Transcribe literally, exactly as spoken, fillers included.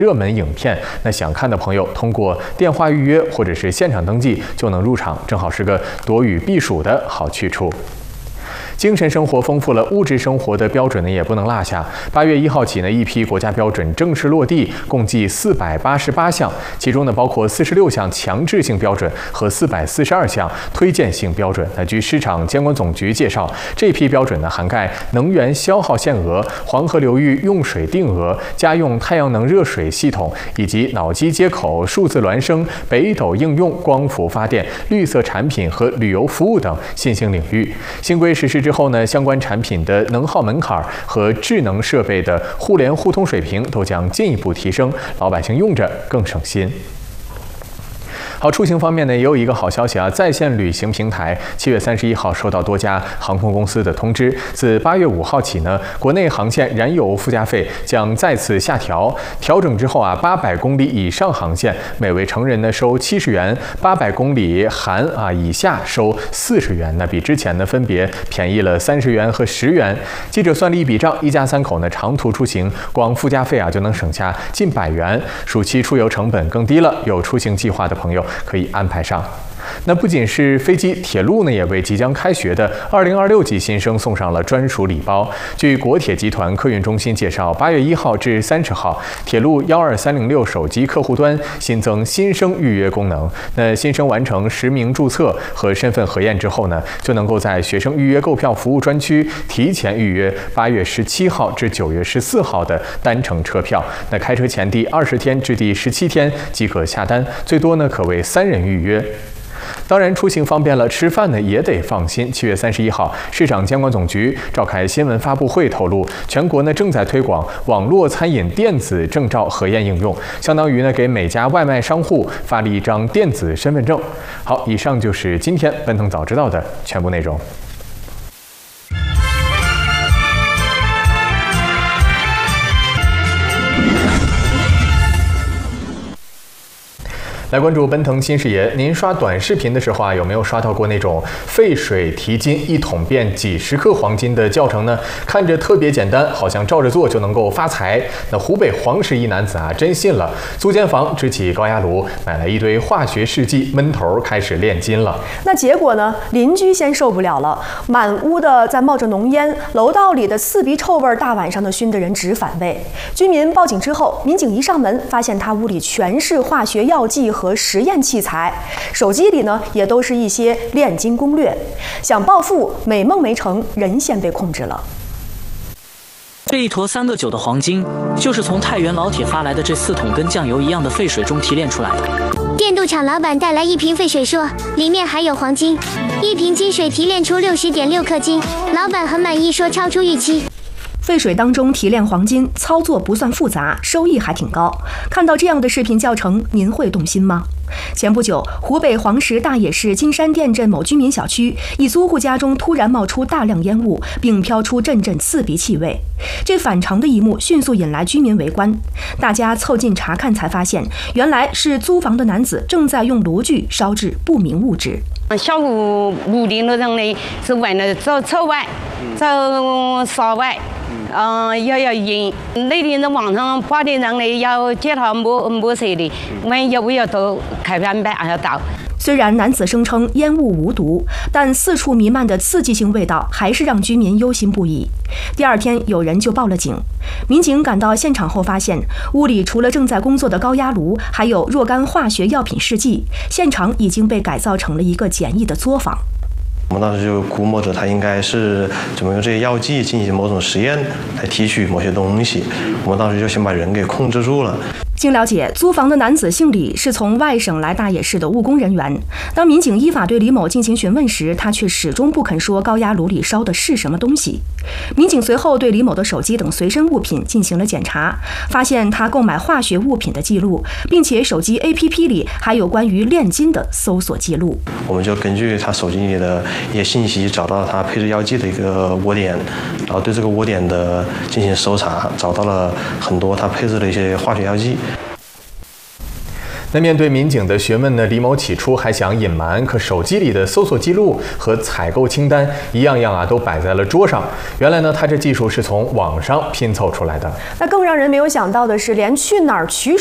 热门影片，那想看的朋友通过电话预约或者是现场登记就能入场，正好是个躲雨避暑的好去处。 精神生活丰富了，物质生活的标准呢也不能落下。八月一号起呢，一批国家标准正式落地，共计四百八十八项，其中呢包括四十六项强制性标准和四百四十二项推荐性标准。那据市场监管总局介绍，这批标准呢涵盖能源消耗限额、黄河流域用水定额、家用太阳能热水系统以及脑机接口、数字孪生、北斗应用、光伏发电、绿色产品和旅游服务等新兴领域。新规实施之后呢，相关产品的能耗门槛和智能设备的互联互通水平都将进一步提升，老百姓用着更省心。 好，出行方面呢，也有一个好消息啊！在线旅行平台七月三十一号收到多家航空公司的通知，自八月五号起呢，国内航线燃油附加费将再次下调。调整之后啊，八百公里以上航线每位成人呢收七十元，八百公里含啊以下收四十元，那比之前呢分别便宜了三十元和十元。记者算了一笔账，一家三口呢长途出行光附加费啊就能省下近百元，暑期出游成本更低了。有出行计划的朋友 可以安排上。 那不仅是飞机、铁路呢，也为即将开学的二零二六级新生送上了专属礼包。据国铁集团客运中心介绍，八月一号至三十号，铁路幺二三零六手机客户端新增新生预约功能。那新生完成实名注册和身份核验之后呢，就能够在学生预约购票服务专区提前预约八月十七号至九月十四号的单程车票。那开车前第二十天至第十七天即可下单，最多呢可为三人预约。 当然，出行方便了，吃饭呢也得放心。七月三十一号，市场监管总局召开新闻发布会，透露全国呢正在推广网络餐饮电子证照核验应用，相当于呢给每家外卖商户发了一张电子身份证。好，以上就是今天奔腾早知道的全部内容。 来关注奔腾新视野，您刷短视频的时候啊，有没有刷到过那种沸水提金一桶变几十克黄金的教程呢？看着特别简单，好像照着做就能够发财。那湖北黄石一男子啊，真信了，租间房支起高压炉，买了一堆化学试剂，闷头开始炼金了。 那结果呢？邻居先受不了了，满屋的在冒着浓烟，楼道里的刺鼻臭味，大晚上的熏得人直反胃。居民报警之后，民警一上门，发现他屋里全是化学药剂 和实验器材，手机里呢也都是一些炼金攻略。想暴富，美梦没成，人先被控制了。 这一坨三个九的黄金，就是从太原老铁发来的这四桶跟酱油一样的沸水中提炼出来的。 电镀厂老板带来一瓶沸水，说里面还有黄金，一瓶金水提炼出六十点六克金，老板很满意，说超出预期。 沸水当中提炼黄金，操作不算复杂，收益还挺高。看到这样的视频教程，您会动心吗？前不久，湖北黄石大冶市金山店镇某居民小区，一租户家中突然冒出大量烟雾，并飘出阵阵刺鼻气味。这反常的一幕迅速引来居民围观，大家凑近查看，才发现原来是租房的男子正在用炉具烧制不明物质。 小屋屋顶的人呢是为了走臭味、走骚味，嗯，要要烟。那天在网上发的人呢要介绍没没谁的，我们要不要都开盘白要到。 虽然男子声称烟雾无毒，但四处弥漫的刺激性味道还是让居民忧心不已。第二天，有人就报了警。民警赶到现场后发现，屋里除了正在工作的高压炉，还有若干化学药品试剂，现场已经被改造成了一个简易的作坊。 我们当时就估摸着他应该是怎么用这些药剂进行某种实验来提取某些东西，我们当时就先把人给控制住了。 经了解，租房的男子姓李，是从外省来大冶市的务工人员。当民警依法对李某进行询问时，他却始终不肯说高压炉里烧的是什么东西。民警随后对李某的手机等随身物品进行了检查，发现他购买化学物品的记录，并且手机 A P P 里还有关于炼金的搜索记录。 我们就根据他手机里的一些信息，找到他配置药剂的一个窝点，然后对这个窝点的进行搜查，找到了很多他配置的一些化学药剂。 那面对民警的询问呢，李某起初还想隐瞒，可手机里的搜索记录和采购清单一样样啊都摆在了桌上。原来呢，他这技术是从网上拼凑出来的。 那更让人没有想到的是，连去哪儿取